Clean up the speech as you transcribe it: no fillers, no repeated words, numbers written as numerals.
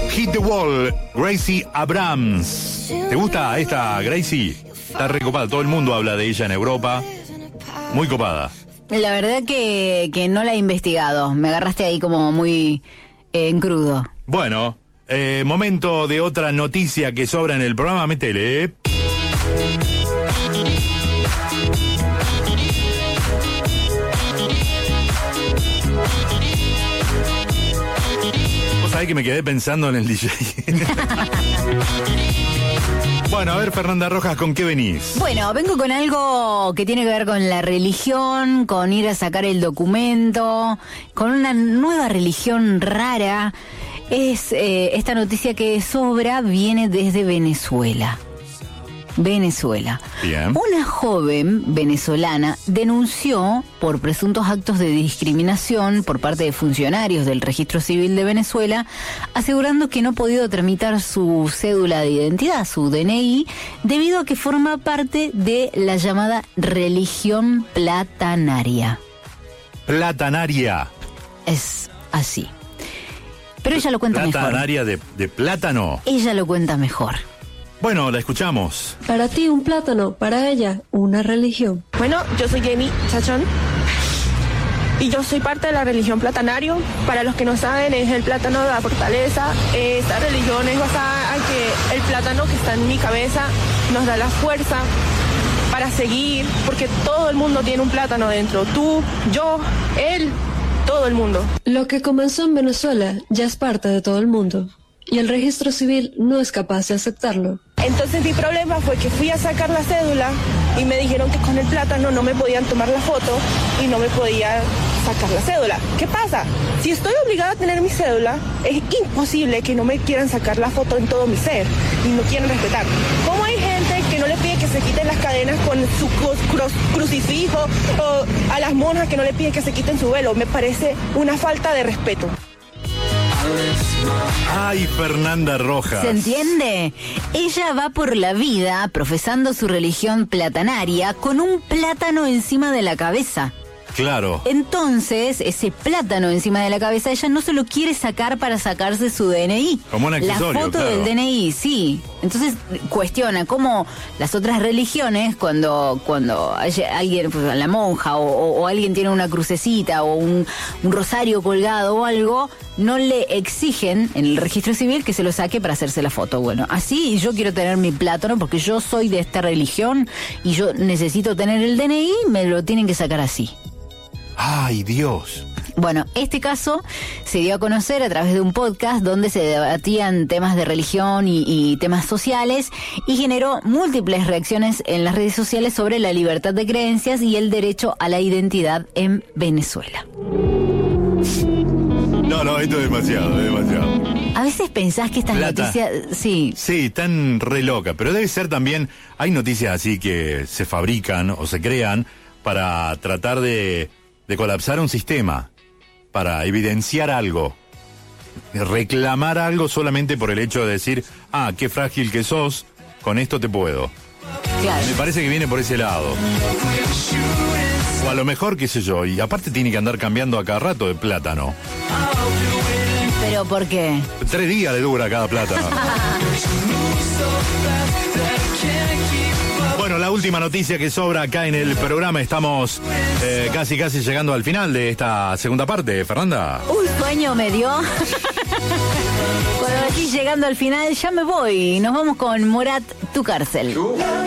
Hit the Wall, Gracie Abrams. ¿Te gusta esta Gracie? Está recopada, todo el mundo habla de ella en Europa. Muy copada. La verdad que no la he investigado. Me agarraste ahí como muy en crudo. Bueno, momento de otra noticia que sobra en el programa. Métele. Vos sabés que me quedé pensando en el DJ. Bueno, a ver, Fernanda Rojas, ¿con qué venís? Bueno, vengo con algo que tiene que ver con la religión, con ir a sacar el documento, con una nueva religión rara. Esta noticia que sobra viene desde Venezuela. Bien. Una joven venezolana denunció por presuntos actos de discriminación por parte de funcionarios del Registro Civil de Venezuela, asegurando que no ha podido tramitar su cédula de identidad, su DNI, debido a que forma parte de la llamada religión platanaria. Platanaria. Es así. Pero ella lo cuenta mejor. Platanaria de plátano. Ella lo cuenta mejor. Bueno, la escuchamos. Para ti un plátano, para ella una religión. Bueno, yo soy Jamie Chachón y yo soy parte de la religión platanario. Para los que no saben, es el plátano de la fortaleza. Esta religión es basada en que el plátano que está en mi cabeza nos da la fuerza para seguir, porque todo el mundo tiene un plátano dentro. Tú, yo, él, todo el mundo. Lo que comenzó en Venezuela ya es parte de todo el mundo. Y el registro civil no es capaz de aceptarlo. Entonces mi problema fue que fui a sacar la cédula y me dijeron que con el plátano no me podían tomar la foto y no me podía sacar la cédula. ¿Qué pasa? Si estoy obligada a tener mi cédula, es imposible que no me quieran sacar la foto en todo mi ser y no quieran respetar. ¿Cómo hay gente que no le pide que se quiten las cadenas con su crucifijo, o a las monjas que no le piden que se quiten su velo? Me parece una falta de respeto. Ay, Fernanda Rojas. ¿Se entiende? Ella va por la vida profesando su religión platanaria con un plátano encima de la cabeza. Claro. Entonces, ese plátano encima de la cabeza, ella no se lo quiere sacar para sacarse su DNI. Como un accesorio, la foto claro. del DNI, sí. Entonces, cuestiona cómo las otras religiones, cuando hay alguien, pues, la monja o alguien tiene una crucecita o un rosario colgado o algo, no le exigen en el registro civil que se lo saque para hacerse la foto. Bueno, así yo quiero tener mi plátano porque yo soy de esta religión y yo necesito tener el DNI, me lo tienen que sacar así. ¡Ay, Dios! Bueno, este caso se dio a conocer a través de un podcast donde se debatían temas de religión y temas sociales y generó múltiples reacciones en las redes sociales sobre la libertad de creencias y el derecho a la identidad en Venezuela. No, esto es demasiado. A veces pensás que estas noticias... Sí. Sí, están re locas, pero debe ser también... Hay noticias así que se fabrican o se crean para tratar de colapsar un sistema, para evidenciar algo, reclamar algo solamente por el hecho de decir, qué frágil que sos, con esto te puedo. Claro. Me parece que viene por ese lado. O a lo mejor, qué sé yo, y aparte tiene que andar cambiando a cada rato de plátano. ¿Pero por qué? 3 días le dura cada plátano. Bueno, la última noticia que sobra acá en el programa. Estamos casi llegando al final de esta segunda parte, Fernanda. Un sueño me dio. Cuando decís llegando al final, ya me voy. Nos vamos con Morat, Tu Cárcel.